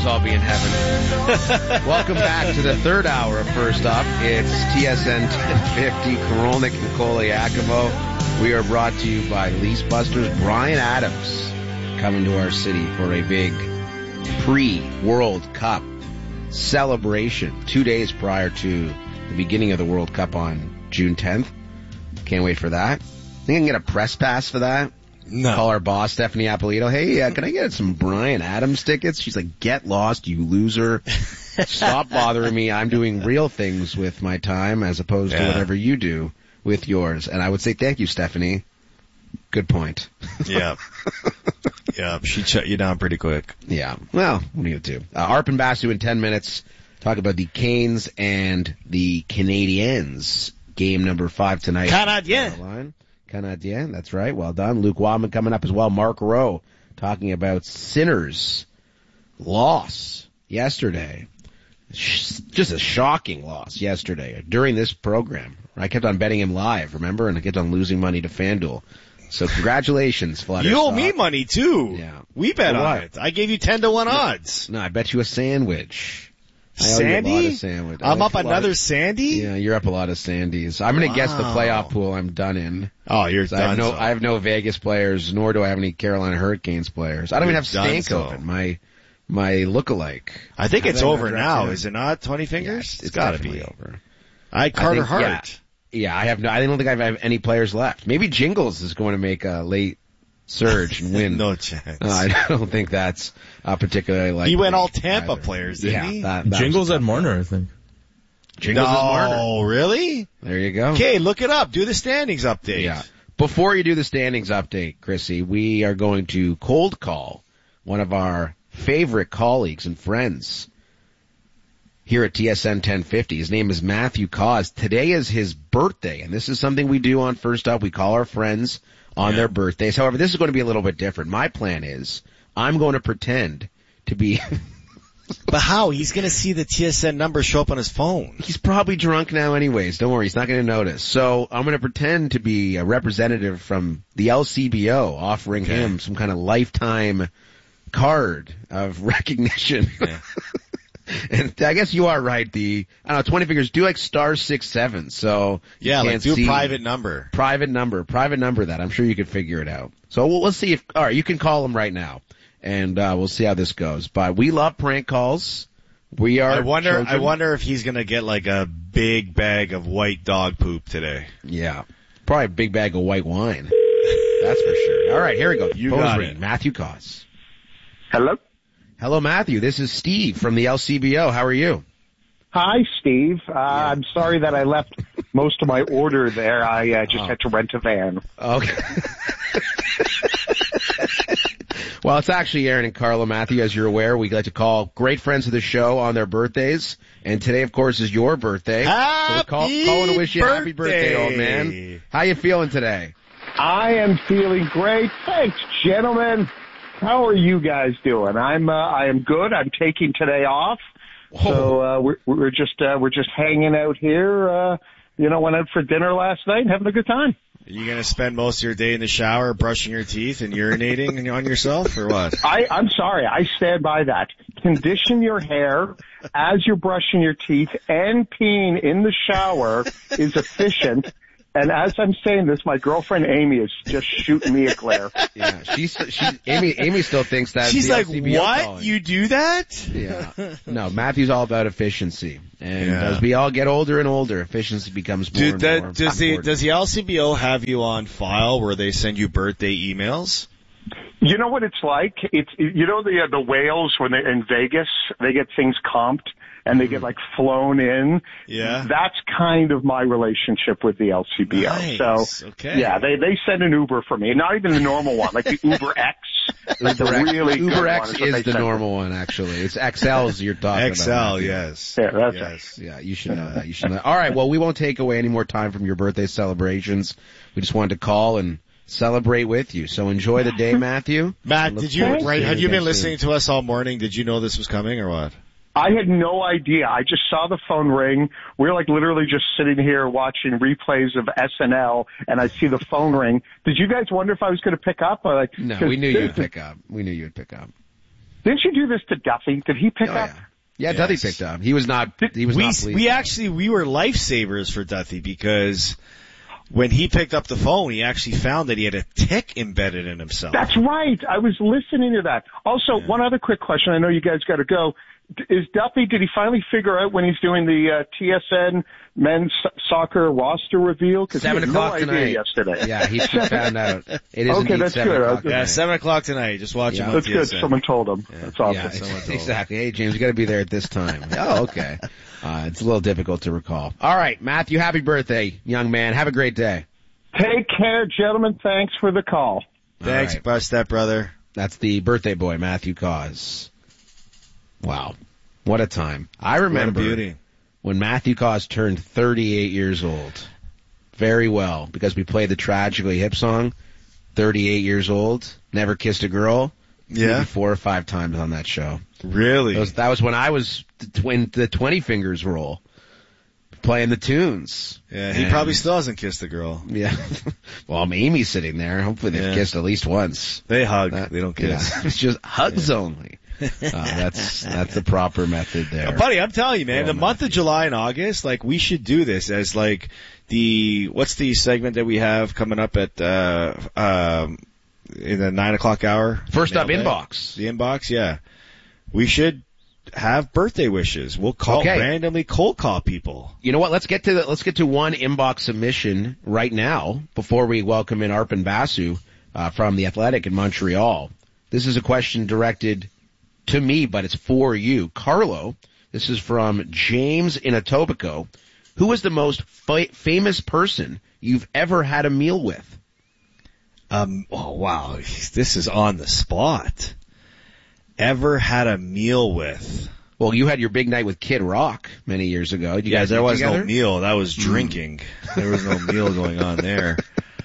all be in heaven. Welcome back to the third hour of First Up. It's TSN 1050, Korolnik and Koliakovo. We are brought to you by Lease Busters. Brian Adams coming to our city for a big pre-World Cup celebration 2 days prior to the beginning of the World Cup on June 10th. Can't wait for that. Think I can get a press pass for that? No. Call our boss, Stephanie Apolito. Hey, can I get some Brian Adams tickets? She's like, get lost, you loser. Stop bothering me. I'm doing real things with my time as opposed to whatever you do with yours. And I would say thank you, Stephanie. Good point. Yeah. Yeah, she'd shut you down pretty quick. Yeah. Well, what do you do? Arpon Basu in 10 minutes. Talk about the Canes and the Canadiens. Game number 5 tonight. Canadien, that's right. Well done. Luke Wadman coming up as well. Mark Rowe talking about Sinners' loss yesterday. Just a shocking loss yesterday during this program. I kept on betting him live, remember? And I kept on losing money to FanDuel. So congratulations, Flutter. You owe me money too. Yeah. We bet on it. I gave you 10-1 odds. No, I bet you a sandwich. Sandy? I'm up another Sandy? Yeah, you're up a lot of Sandies. I'm going to guess the playoff pool I'm done in. Oh, you're done. I have no Vegas players, nor do I have any Carolina Hurricanes players. I don't even have Stankoven, my lookalike. I think it's over now, is it not? 20 fingers? Yes, it's got to be over. Carter Hart. Yeah, I don't think I have any players left. Maybe Jingles is going to make a late surge and win. No chance. I don't think that's particularly likely. He went all Tampa players, didn't he? That Jingles at Marner, I think. Jingles is Marner. Oh, really? There you go. Okay, look it up. Do the standings update. Yeah. Before you do the standings update, Chrissy, we are going to cold call one of our favorite colleagues and friends here at TSN 1050. His name is Matthew Cause. Today is his birthday, and this is something we do on First Up. We call our friends on their birthdays. However, this is going to be a little bit different. My plan is I'm going to pretend to be... But how? He's going to see the TSN number show up on his phone. He's probably drunk now anyways. Don't worry. He's not going to notice. So I'm going to pretend to be a representative from the LCBO offering him some kind of lifetime card of recognition. Yeah. And I guess you are right. 20 fingers do like *67. So yeah, like do private number that. I'm sure you could figure it out. So we'll see if, all right, you can call him right now and, we'll see how this goes. But we love prank calls. I wonder if he's going to get like a big bag of white dog poop today. Yeah. Probably a big bag of white wine. That's for sure. All right, here we go. You got it. Matthew Cause. Hello? Hello, Matthew. This is Steve from the LCBO. How are you? Hi, Steve. I'm sorry that I left most of my order there. I just had to rent a van. Okay. Well, it's actually Aaron and Carla, Matthew. As you're aware, we like to call great friends of the show on their birthdays. And today, of course, is your birthday. Happy so we're calling to wish you a happy birthday, old man. How you feeling today? I am feeling great. Thanks, gentlemen. How are you guys doing? I am good. I'm taking today off. So, we're just hanging out here. Went out for dinner last night and having a good time. Are you going to spend most of your day in the shower brushing your teeth and urinating on yourself or what? I'm sorry. I stand by that. Condition your hair as you're brushing your teeth and peeing in the shower is efficient. And as I'm saying this, my girlfriend Amy is just shooting me a glare. Yeah, Amy still thinks that. She's like, LCBO what? calling. You do that? Yeah. No, Matthew's all about efficiency. And as we all get older and older, efficiency becomes more and more does the LCBO have you on file where they send you birthday emails? You know what it's like? It's, the whales when they're in Vegas, they get things comped. And they get like flown in. Yeah. That's kind of my relationship with the LCBO. Nice. So, okay. Yeah, they send an Uber for me. Not even the normal one, like the Uber X. Like Uber X is the normal one, actually. It's XLs you're talking about. XL, yes. Yeah, that's right. Yeah, you should know that. You should know that. All right, well, we won't take away any more time from your birthday celebrations. We just wanted to call and celebrate with you. So enjoy the day, Matthew. Matt, have you been listening to us all morning? Did you know this was coming or what? I had no idea. I just saw the phone ring. We're like literally just sitting here watching replays of SNL, and I see the phone ring. Did you guys wonder if I was going to pick up? No, we knew you'd pick up. We knew you'd pick up. Didn't you do this to Duffy? Did he pick up? Yeah, yes. Duffy picked up. He was not pleased. We were lifesavers for Duffy because when he picked up the phone, he actually found that he had a tick embedded in himself. That's right. I was listening to that. Also, one other quick question. I know you guys got to go. Is Duffy, did he finally figure out when he's doing the TSN men's soccer roster reveal? Because 7 o'clock tonight. Yesterday. Yeah, he found out. It is okay, that's good. Yeah, 7 o'clock tonight. Just watch him on That's TSN. good. Someone told him. Yeah. That's awesome. Yeah, exactly. Hey, James, you got to be there at this time. Oh, okay. It's a little difficult to recall. All right, Matthew, happy birthday, young man. Have a great day. Take care, gentlemen. Thanks for the call. Thanks, right. Bust that, brother. That's the birthday boy, Matthew Cause. Wow. What a time. I remember when Matthew Cause turned 38 years old. Very well, because we played the Tragically Hip song, 38 years old, never kissed a girl. Yeah. Maybe 4 or 5 times on that show. Really? That was when I was the 20 Fingers role, playing the tunes. Yeah, he probably still hasn't kissed a girl. Yeah. Well, Amy's sitting there. Hopefully they've kissed at least once. They hug. They don't kiss. Yeah, it's just hugs only. That's the proper method there. Buddy, I'm telling you, man, the month of July and August, like, we should do this as, like, what's the segment that we have coming up at, in the 9 o'clock hour? First up, inbox. The inbox, yeah. We should have birthday wishes. We'll randomly cold call people. You know what? Let's get to one inbox submission right now before we welcome in Arpon Basu, from The Athletic in Montreal. This is a question directed to me, but it's for you. Carlo, this is from James in Etobicoke. Who is the most famous person you've ever had a meal with? Oh, wow. This is on the spot. Ever had a meal with? Well, you had your big night with Kid Rock many years ago. Did you guys there was together? No meal. That was drinking. There was no meal going on there.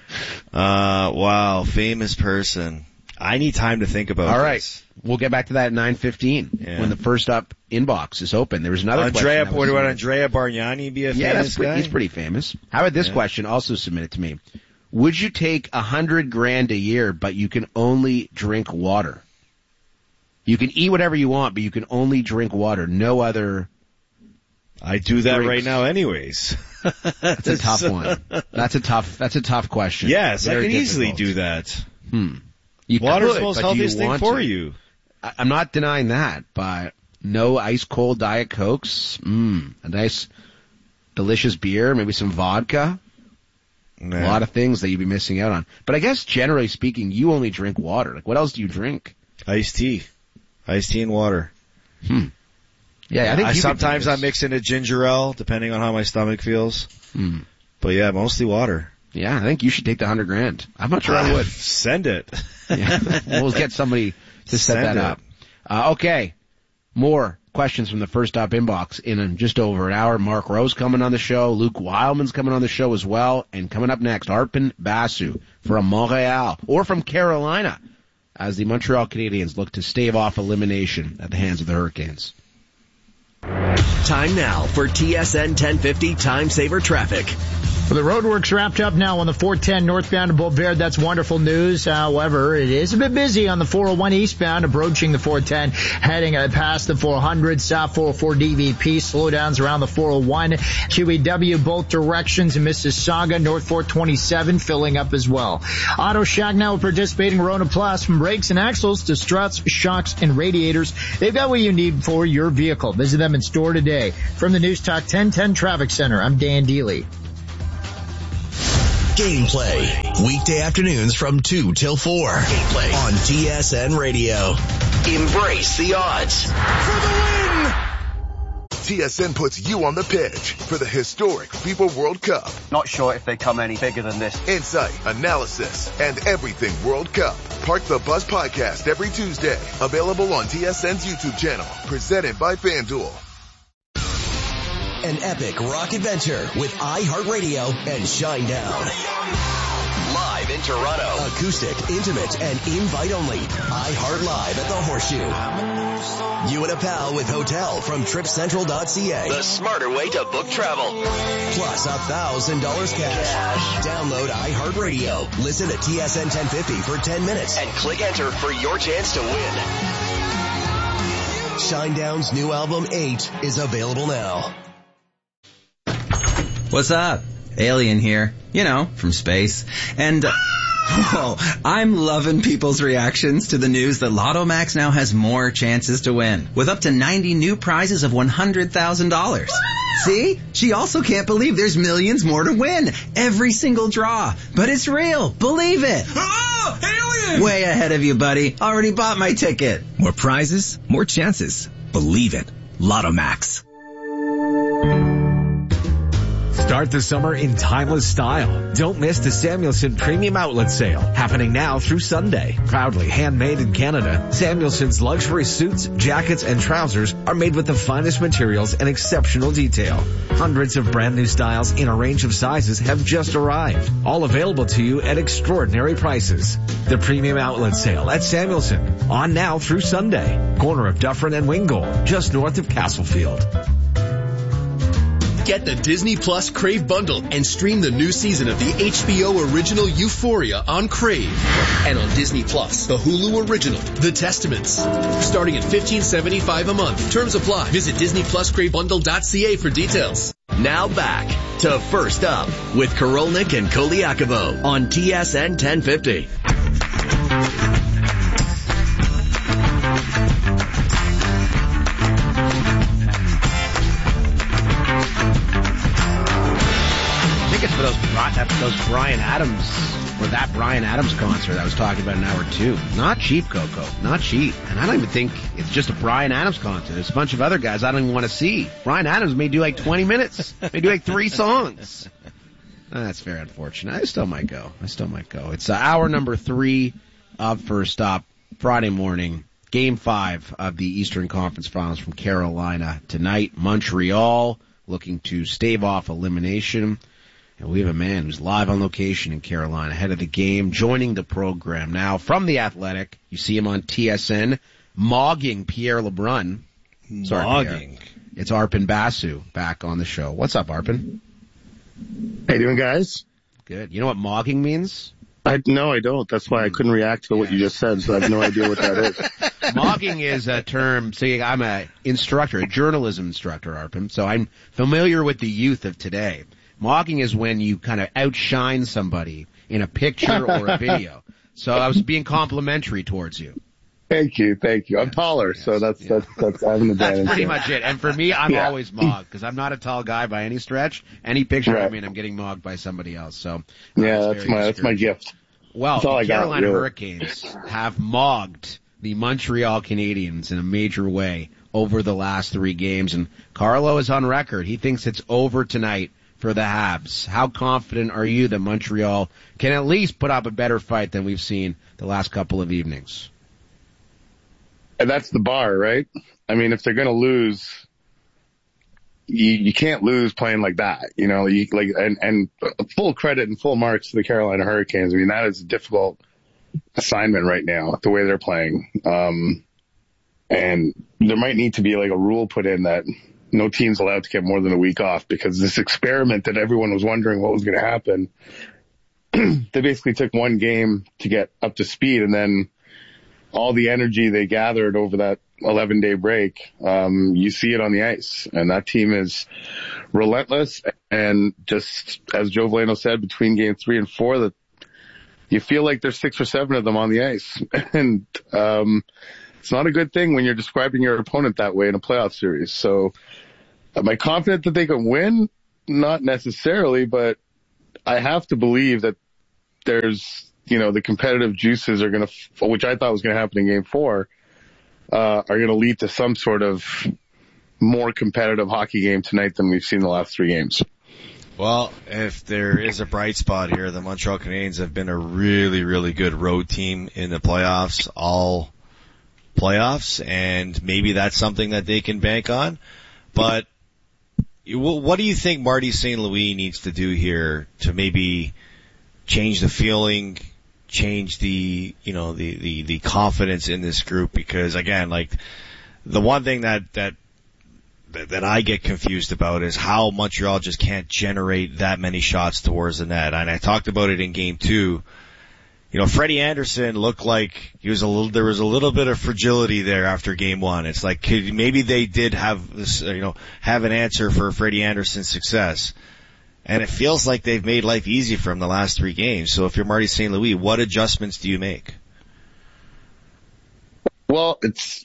Wow. Famous person. I need time to think about this. All right. We'll get back to that at 9:15 when the first up inbox is open. There was another question. Would Andrea Bargnani be a famous guy? He's pretty famous. How about this question also submitted to me? Would you take $100,000 a year, but you can only drink water? You can eat whatever you want, but you can only drink water. No other. I do that right now anyways. That's a tough one. That's a tough question. Yes, I can easily do that. Water's the most healthiest thing for you. I'm not denying that, but no ice cold Diet Cokes. A nice, delicious beer, maybe some vodka. A lot of things that you'd be missing out on. But I guess generally speaking, you only drink water. Like, what else do you drink? Iced tea and water. Yeah, I think sometimes I mix in a ginger ale, depending on how my stomach feels. But yeah, mostly water. Yeah, I think you should take the $100,000. I'm not sure I would. Send it. Yeah, we'll get somebody to set that up. Okay, more questions from the first up inbox in just over an hour. Mark Rose coming on the show. Luke Wildman's coming on the show as well. And coming up next, Arpon Basu from Montreal or from Carolina as the Montreal Canadiens look to stave off elimination at the hands of the Hurricanes. Time now for TSN 1050 Time Saver Traffic. Well, the roadwork's wrapped up now on the 410 northbound to Beauvais. That's wonderful news. However, it is a bit busy on the 401 eastbound, approaching the 410, heading past the 400, South 404 DVP, slowdowns around the 401, QEW, both directions in Mississauga, North 427, filling up as well. Auto Shack now participating Rona Plus, from brakes and axles to struts, shocks, and radiators. They've got what you need for your vehicle. Visit them in store today. From the News Talk 1010 Traffic Center, I'm Dan Deely. Gameplay. Weekday afternoons from 2 till 4. Gameplay on TSN Radio. Embrace the odds. For the win! TSN puts you on the pitch for the historic FIFA World Cup. Not sure if they come any bigger than this. Insight, analysis, and everything World Cup. Park the Bus podcast every Tuesday. Available on TSN's YouTube channel. Presented by FanDuel. An epic rock adventure with iHeartRadio and Shinedown. Live in Toronto. Acoustic, intimate, and invite only. iHeart Live at the Horseshoe. You and a pal with hotel from TripCentral.ca. The smarter way to book travel. Plus $1,000 cash. Download iHeartRadio. Listen to TSN 1050 for 10 minutes. And click enter for your chance to win. Shinedown's new album 8 is available now. What's up? Alien here. You know, from space. And, I'm loving people's reactions to the news that Lotto Max now has more chances to win, with up to 90 new prizes of $100,000. See? She also can't believe there's millions more to win. Every single draw. But it's real. Believe it. Oh, alien! Way ahead of you, buddy. Already bought my ticket. More prizes, more chances. Believe it. Lotto Max. Start the summer in timeless style. Don't miss the Samuelson Premium Outlet Sale, happening now through Sunday. Proudly handmade in Canada, Samuelson's luxury suits, jackets, and trousers are made with the finest materials and exceptional detail. Hundreds of brand new styles in a range of sizes have just arrived, all available to you at extraordinary prices. The Premium Outlet Sale at Samuelson, on now through Sunday. Corner of Dufferin and Wingold, just north of Castlefield. Get the Disney Plus Crave bundle and stream the new season of the HBO original Euphoria on Crave. And on Disney Plus, the Hulu original, The Testaments. Starting at $15.75 a month. Terms apply. Visit DisneyPlusCraveBundle.ca for details. Now back to First Up with Korolnik and Koliakovo on TSN 1050. Those Bryan Adams, or that Bryan Adams concert I was talking about in hour 2. Not cheap, Coco. Not cheap. And I don't even think it's just a Bryan Adams concert. There's a bunch of other guys I don't even want to see. Bryan Adams may do like 20 minutes. May do like 3 songs. That's very unfortunate. I still might go. It's hour number 3 of First Up, Friday morning. Game 5 of the Eastern Conference Finals from Carolina tonight. Montreal looking to stave off elimination. And we have a man who's live on location in Carolina ahead of the game, joining the program now from The Athletic. You see him on TSN, mogging Pierre LeBrun. Sorry, mogging. Pierre. It's Arpon Basu back on the show. What's up, Arpon? How you doing, guys? Good. You know what mogging means? No, I don't. That's why I couldn't react to what you just said, so I have no idea what that is. Mogging is a term. See, I'm a journalism instructor, Arpon, so I'm familiar with the youth of today. Mogging is when you kind of outshine somebody in a picture or a video. So I was being complimentary towards you. Thank you. I'm taller, so that's I have an advantage. That's pretty much it. And for me, I'm always mogged because I'm not a tall guy by any stretch. Any picture of me, I'm getting mogged by somebody else. So that's my gift. Well, the Carolina Hurricanes have mogged the Montreal Canadiens in a major way over the last 3 games, and Carlo is on record. He thinks it's over tonight for the Habs. How confident are you that Montreal can at least put up a better fight than we've seen the last couple of evenings? And that's the bar, right? I mean, if they're going to lose, you can't lose playing like that, you know, and full credit and full marks to the Carolina Hurricanes. I mean, that is a difficult assignment right now, the way they're playing. And there might need to be like a rule put in that no team's allowed to get more than a week off, because this experiment that everyone was wondering what was going to happen, they basically took 1 game to get up to speed, and then all the energy they gathered over that 11-day break, you see it on the ice. And that team is relentless. And just as Joe Veleno said, between game 3 and 4, that you feel like there's 6 or 7 of them on the ice. And it's not a good thing when you're describing your opponent that way in a playoff series. So am I confident that they can win? Not necessarily, but I have to believe that there's, the competitive juices are going to, which I thought was going to happen in game 4, are going to lead to some sort of more competitive hockey game tonight than we've seen the last 3 games. Well, if there is a bright spot here, the Montreal Canadiens have been a really, really good road team in the playoffs, all playoffs, and maybe that's something that they can bank on. But what do you think Marty St. Louis needs to do here to maybe change the feeling, change the confidence in this group? Because again, like, the one thing that I get confused about is how Montreal just can't generate that many shots towards the net. And I talked about it in game 2. Freddie Anderson looked like there was a little bit of fragility there after game one. It's like, maybe they did have this, have an answer for Freddie Anderson's success. And it feels like they've made life easy for him the last 3 games. So if you're Marty St. Louis, what adjustments do you make? Well, it's,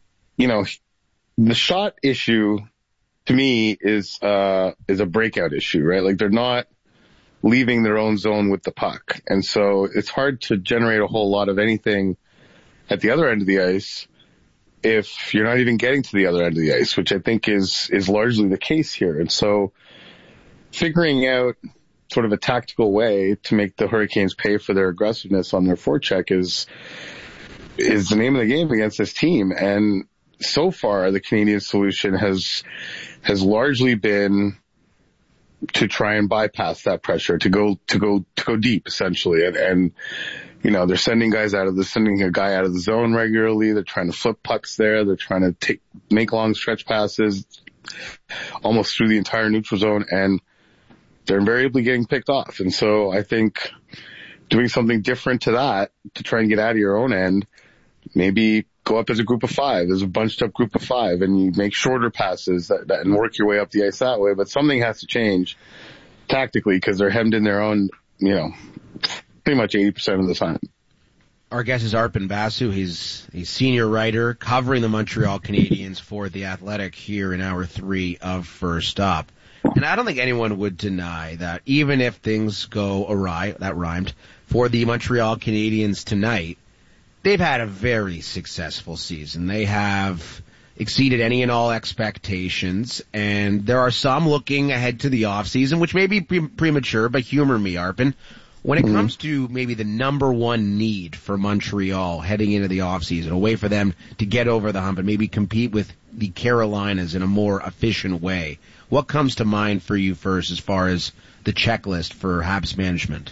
the shot issue to me is a breakout issue, right? Like they're not leaving their own zone with the puck. And so it's hard to generate a whole lot of anything at the other end of the ice if you're not even getting to the other end of the ice, which I think is largely the case here. And so figuring out sort of a tactical way to make the Hurricanes pay for their aggressiveness on their forecheck is the name of the game against this team. And so far, the Canadian solution has largely been to try and bypass that pressure, to go deep, essentially. And they're sending a guy out of the zone regularly. They're trying to flip pucks there. They're trying to make long stretch passes almost through the entire neutral zone, and they're invariably getting picked off. And so I think doing something different to that, to try and get out of your own end, maybe go up as a group of 5, as a bunched up group of 5, and you make shorter passes and work your way up the ice that way. But something has to change tactically because they're hemmed in their own, pretty much 80% of the time. Our guest is Arpon Basu. He's a senior writer covering the Montreal Canadiens for The Athletic here in hour 3 of First Up. And I don't think anyone would deny that even if things go awry, that rhymed, for the Montreal Canadiens tonight, they've had a very successful season. They have exceeded any and all expectations, and there are some looking ahead to the offseason, which may be premature, but humor me, Arpon. When it comes to maybe the number one need for Montreal heading into the offseason, a way for them to get over the hump and maybe compete with the Carolinas in a more efficient way, what comes to mind for you first as far as the checklist for Habs management?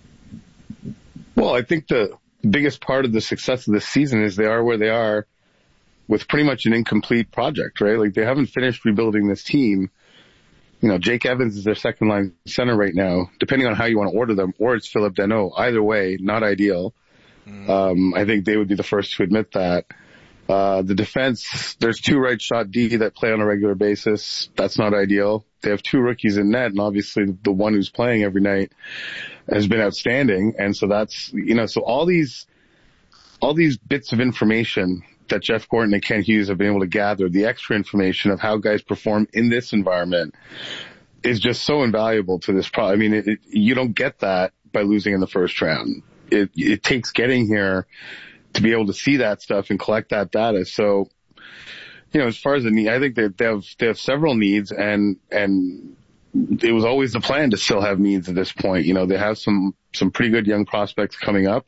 Well, I think the biggest part of the success of this season is they are where they are with pretty much an incomplete project, right? Like they haven't finished rebuilding this team. Jake Evans is their second line center right now, depending on how you want to order them, or it's Philip Danault. Either way, not ideal. I think they would be the first to admit that. The defense, there's 2 right shot D that play on a regular basis. That's not ideal. They have 2 rookies in net, and obviously the one who's playing every night has been outstanding. And so that's, so all these bits of information that Jeff Gorton and Ken Hughes have been able to gather, the extra information of how guys perform in this environment is just so invaluable to this problem. I mean, you don't get that by losing in the first round. It takes getting here to be able to see that stuff and collect that data. So, as far as the need, I think that they have several needs, and it was always the plan to still have needs at this point. They have some pretty good young prospects coming up.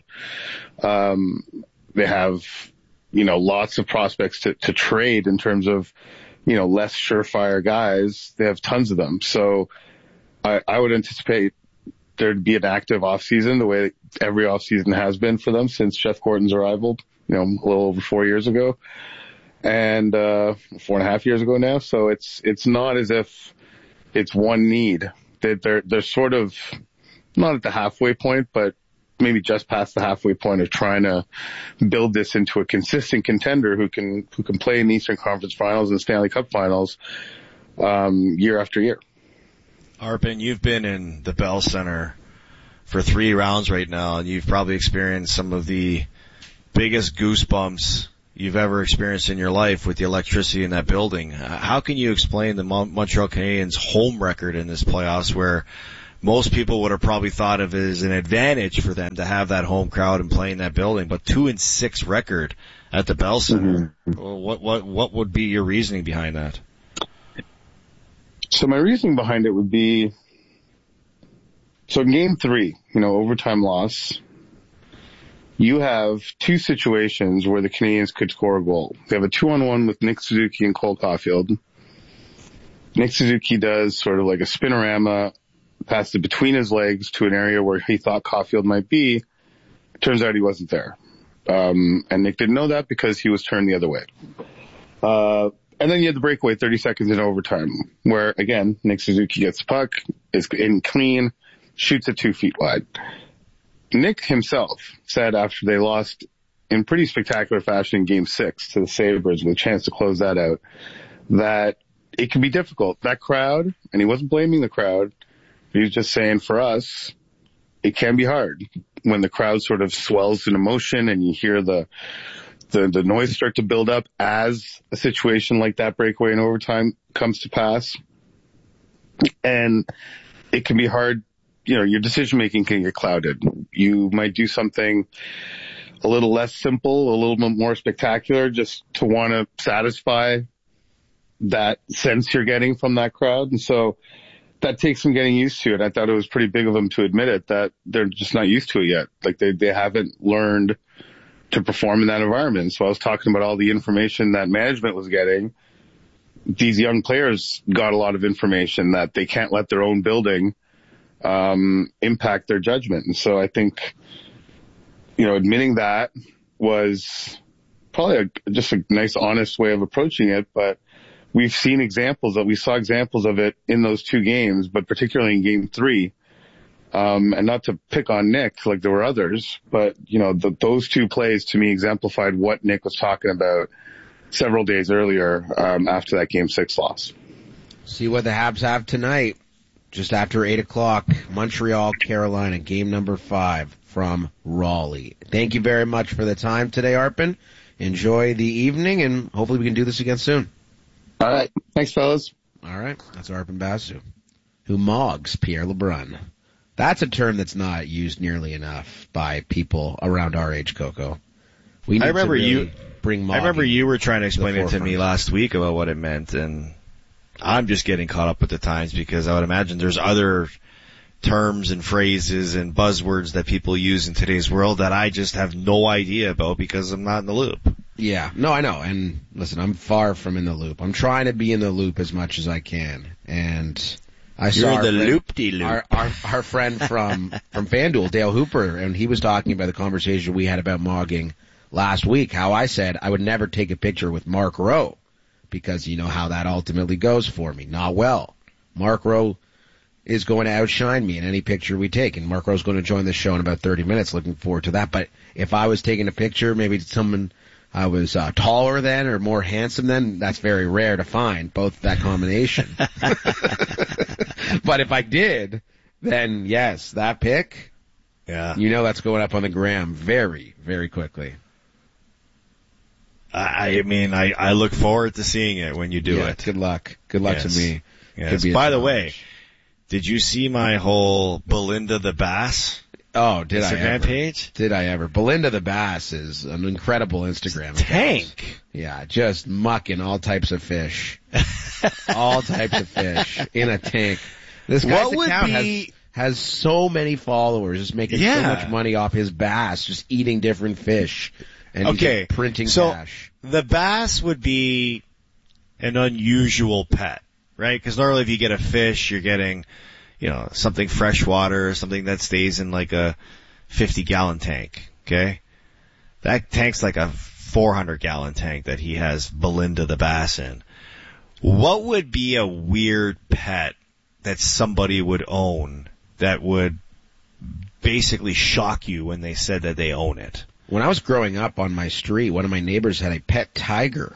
They have, lots of prospects to trade in terms of, less surefire guys. They have tons of them. So I would anticipate there'd be an active offseason the way every offseason has been for them since Jeff Gorton's arrival, a little over 4 years ago, and 4.5 years ago now. So it's not as if it's one need. They're sort of not at the halfway point, but maybe just past the halfway point of trying to build this into a consistent contender who can play in the Eastern Conference Finals and Stanley Cup Finals year after year. Arpon, you've been in the Bell Center for 3 rounds right now, and you've probably experienced some of the biggest goosebumps you've ever experienced in your life with the electricity in that building. How can you explain the Montreal Canadiens' home record in this playoffs, where most people would have probably thought of it as an advantage for them to have that home crowd and play in that building, but 2-6 record at the Bell Center? What would be your reasoning behind that? So my reasoning behind it would be, so in game 3, overtime loss, you have 2 situations where the Canadiens could score a goal. They have a 2-on-1 with Nick Suzuki and Cole Caulfield. Nick Suzuki does sort of like a spinorama, passed it between his legs to an area where he thought Caulfield might be. Turns out he wasn't there. And Nick didn't know that because he was turned the other way. And then you had the breakaway 30 seconds in overtime where, again, Nick Suzuki gets the puck, is in clean, shoots it 2 feet wide. Nick himself said after they lost in pretty spectacular fashion in Game 6 to the Sabres with a chance to close that out, that it can be difficult. That crowd, and he wasn't blaming the crowd, he was just saying for us, it can be hard when the crowd sort of swells in emotion and you hear the noise start to build up as a situation like that breakaway in overtime comes to pass. And it can be hard. You know, your decision making can get clouded. You might do something a little less simple, a little bit more spectacular just to want to satisfy that sense you're getting from that crowd. And so that takes some getting used to it. I thought it was pretty big of them to admit it, that they're just not used to it yet. Like they haven't learned to perform in that environment. So I was talking about all the information that management was getting. These young players got a lot of information that they can't let their own building impact their judgment. And so I think, you know, admitting that was probably just a nice, honest way of approaching it. But we saw examples of it in those two games, but particularly in Game 3. And not to pick on Nick, like there were others, but you know, those two plays to me exemplified what Nick was talking about several days earlier, after that Game 6 loss. See what the Habs have tonight. Just after 8:00, Montreal, Carolina, game number 5 from Raleigh. Thank you very much for the time today, Arpon. Enjoy the evening, and hopefully we can do this again soon. All right. Thanks, fellas. All right. That's Arpon Basu, who mogs Pierre LeBrun. That's a term that's not used nearly enough by people around our age, Coco. I remember you were trying to explain it to me last week about what it meant, and I'm just getting caught up with the times because I would imagine there's other terms and phrases and buzzwords that people use in today's world that I just have no idea about because I'm not in the loop. Yeah, no, I know. And listen, I'm far from in the loop. I'm trying to be in the loop as much as I can. And I saw our friend from FanDuel, Dale Hooper, and he was talking about the conversation we had about mogging last week, how I said I would never take a picture with Mark Rowe because you know how that ultimately goes for me. Not well. Mark Rowe is going to outshine me in any picture we take, and Mark Rowe's going to join the show in about 30 minutes. Looking forward to that. But if I was taking a picture, maybe someone I was taller than or more handsome than, that's very rare to find, both that combination. But if I did, then yes, that pic, yeah, you know that's going up on the gram very, very quickly. I mean, I look forward to seeing it when you do it. Good luck. Good luck to me. Yes. By the way, did you see my whole Belinda the Bass? Oh, did I ever? Instagram page? Did I ever? Belinda the Bass is an incredible Instagram tank. Yeah, just mucking all types of fish. All types of fish in a tank. This guy's account has so many followers, just making so much money off his bass, just eating different fish. And he's printing cash. The bass would be an unusual pet, right? Because normally if you get a fish, you're getting, you know, something freshwater, something that stays in like a 50-gallon tank, okay? That tank's like a 400-gallon tank that he has Belinda the Bass in. What would be a weird pet that somebody would own that would basically shock you when they said that they own it? When I was growing up on my street, one of my neighbors had a pet tiger.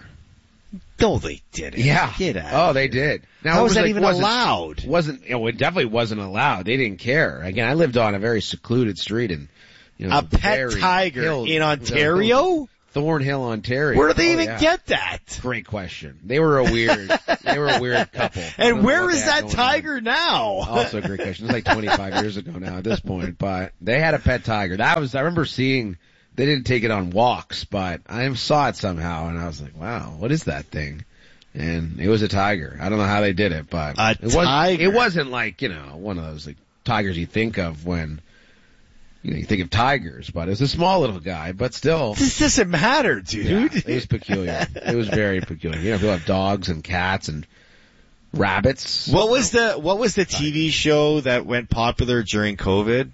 No, they didn't. Yeah. They did. Now, how was that even allowed? It definitely wasn't allowed. They didn't care. Again, I lived on a very secluded street and, you know, a pet tiger in Ontario? Thornhill, Ontario. Where do they even get that? Great question. They were a weird couple. And where is that tiger now? Also a great question. It was like 25 years ago now at this point, but they had a pet tiger. I remember seeing, they didn't take it on walks, but I saw it somehow and I was like, wow, what is that thing? And it was a tiger. I don't know how they did it, but it wasn't like, you know, one of those like tigers you think of when, you know, you think of tigers, but it was a small little guy, but still. This doesn't matter, dude. Yeah, it was peculiar. It was very peculiar. You know, people have dogs and cats and rabbits. What was the TV show that went popular during COVID?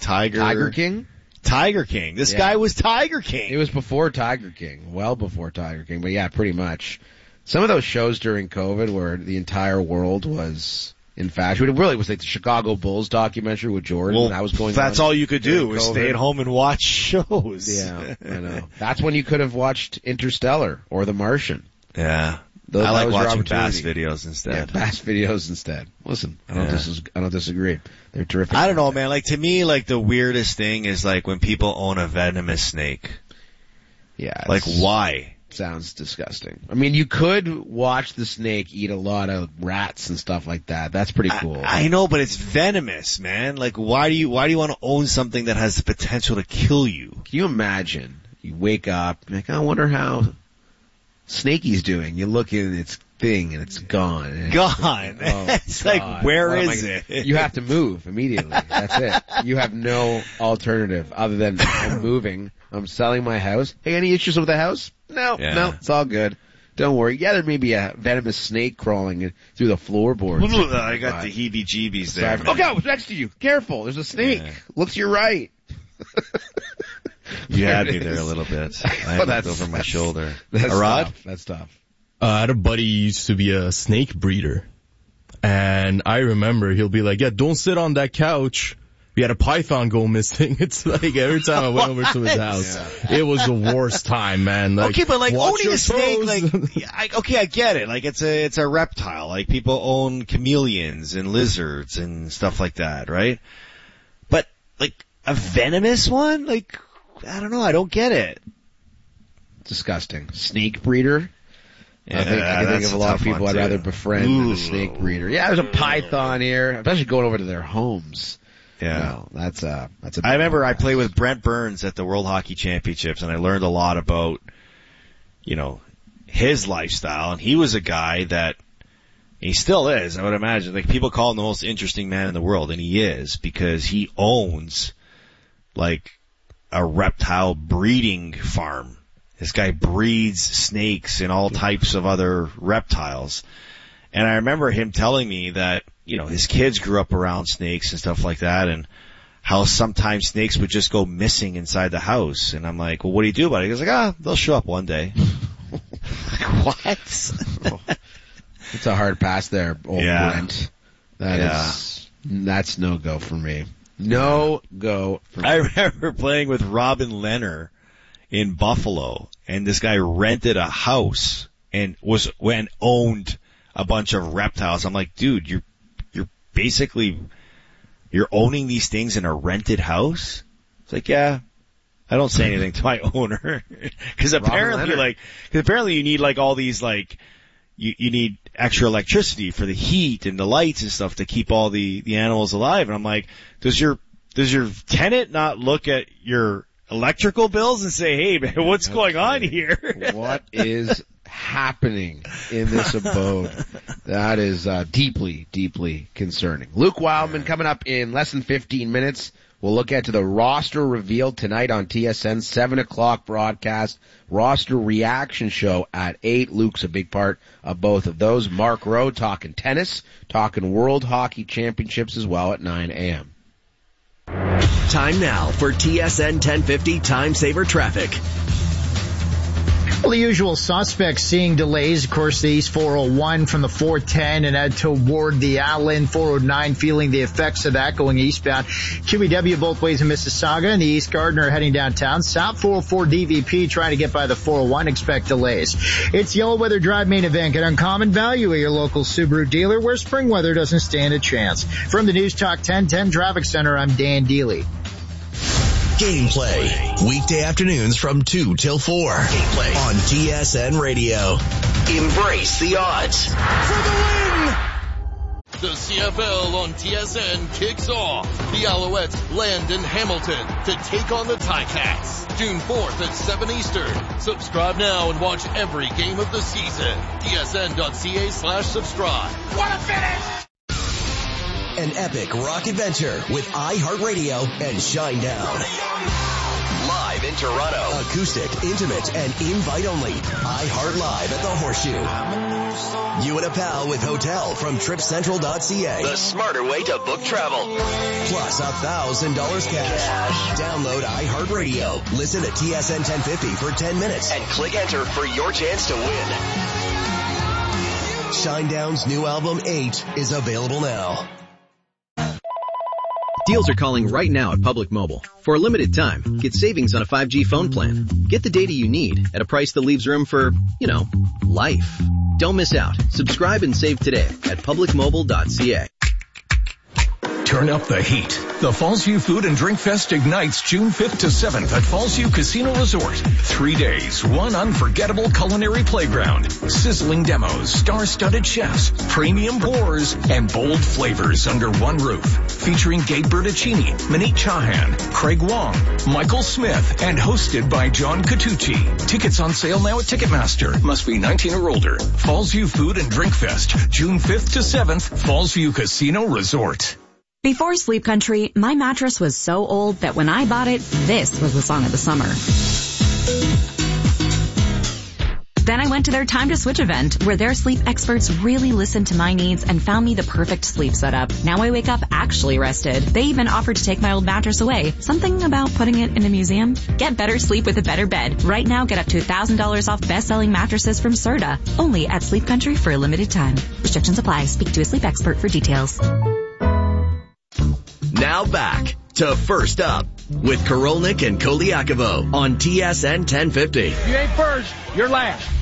Tiger King? Tiger King. This guy was Tiger King. It was before Tiger King. Well before Tiger King, but yeah, pretty much. Some of those shows during COVID where the entire world was in fashion. It really was like the Chicago Bulls documentary with Jordan. Well, that was going that's on all you could do was stay at home and watch shows. Yeah, I know. That's when you could have watched Interstellar or The Martian. Yeah. I like watching Bass videos instead. Yeah, Bass videos instead. Listen, I don't disagree. They're terrific. I don't know, man. Like, to me, like, the weirdest thing is, like, when people own a venomous snake. Yeah. Like, why? Sounds disgusting. I mean, you could watch the snake eat a lot of rats and stuff like that. That's pretty cool. I know, but it's venomous, man. Like, why do you want to own something that has the potential to kill you? Can you imagine? You wake up, you're like, I wonder how Snakey's doing. You look in its thing and it's gone. Gone. It's like, where is it? You have to move immediately. That's it. You have no alternative other than I'm moving. I'm selling my house. Hey, any issues with the house? No, it's all good. Don't worry. Yeah, there may be a venomous snake crawling through the floorboards. I got the heebie-jeebies there. Oh, God, it's next to you. Careful. There's a snake. Yeah. Look to your right. You had me there a little bit. I had looked over my shoulder. Rod? That's tough. I had a buddy who used to be a snake breeder. And I remember he'll be like, yeah, don't sit on that couch. We had a python go missing. It's like every time I went over to his house, it was the worst time, man. Like, okay, but like owning a snake, like, I get it. Like it's a reptile. Like people own chameleons and lizards and stuff like that, right? But like a venomous one, like, I don't know. I don't get it. Disgusting. Snake breeder. Yeah, I think of a lot of people I'd rather befriend than a snake breeder. Yeah, there's a python here, especially going over to their homes. Yeah. No, that's a I remember I played with Brent Burns at the World Hockey Championships and I learned a lot about, his lifestyle. And he was a guy that, he still is, I would imagine, like people call him the most interesting man in the world, and he is, because he owns, like, a reptile breeding farm. This guy breeds snakes and all types of other reptiles. And I remember him telling me that, his kids grew up around snakes and stuff like that, and how sometimes snakes would just go missing inside the house. And I'm like, well, what do you do about it? He goes like, they'll show up one day. What? It's a hard pass there, old Brent. That's no go for me. No go for me. I remember playing with Robin Leonard in Buffalo, and this guy rented a house and owned a bunch of reptiles. I'm like, dude, you're owning these things in a rented house? It's like, yeah. I don't say anything to my owner. Cause apparently you need like all these like, you need extra electricity for the heat and the lights and stuff to keep all the animals alive. And I'm like, does your tenant not look at your electrical bills and say, hey man, what's going on here? What is happening in this abode? That is deeply, deeply concerning. Luke Wildman coming up in less than 15 minutes. We'll look at the roster revealed tonight on TSN, 7 o'clock broadcast, roster reaction show at 8. Luke's a big part of both of those. Mark Rowe talking tennis, talking World Hockey Championships as well at 9 a.m. Time now for TSN 1050 Time Saver Traffic. Well, the usual suspects seeing delays. Of course, the East 401 from the 410 and out toward the Allen 409, feeling the effects of that going eastbound. QEW both ways in Mississauga and the East Gardiner heading downtown. South 404 DVP trying to get by the 401. Expect delays. It's Yellow Weather Drive main event at Uncommon Value at your local Subaru dealer where spring weather doesn't stand a chance. From the News Talk 1010 Traffic Center, I'm Dan Deely. Gameplay, weekday afternoons from 2 till 4. Gameplay on TSN Radio. Embrace the odds. For the win! The CFL on TSN kicks off. The Alouettes land in Hamilton to take on the Ticats. June 4th at 7 Eastern. Subscribe now and watch every game of the season. TSN.ca/subscribe. What a finish! An epic rock adventure with iHeartRadio and Shinedown. Live in Toronto. Acoustic, intimate, and invite only. iHeart Live at the Horseshoe. You and a pal with hotel from TripCentral.ca. The smarter way to book travel. Plus $1,000 cash. Download iHeartRadio. Listen to TSN 1050 for 10 minutes. And click enter for your chance to win. Shinedown's new album 8 is available now. Deals are calling right now at Public Mobile. For a limited time, get savings on a 5G phone plan. Get the data you need at a price that leaves room for, life. Don't miss out. Subscribe and save today at publicmobile.ca. Turn up the heat. The Fallsview Food and Drink Fest ignites June 5th to 7th at Fallsview Casino Resort. 3 days, one unforgettable culinary playground, sizzling demos, star-studded chefs, premium pours, and bold flavors under one roof. Featuring Gabe Bertaccini, Manit Chauhan, Craig Wong, Michael Smith, and hosted by John Catucci. Tickets on sale now at Ticketmaster. Must be 19 or older. Fallsview Food and Drink Fest, June 5th to 7th, Fallsview Casino Resort. Before Sleep Country, my mattress was so old that when I bought it, this was the song of the summer. Then I went to their Time to Switch event, where their sleep experts really listened to my needs and found me the perfect sleep setup. Now I wake up actually rested. They even offered to take my old mattress away. Something about putting it in a museum? Get better sleep with a better bed. Right now, get up to $1,000 off best-selling mattresses from Serta. Only at Sleep Country for a limited time. Restrictions apply. Speak to a sleep expert for details. Now back to First Up with Korolnik and Koliakovo on TSN 1050. If you ain't first, you're last.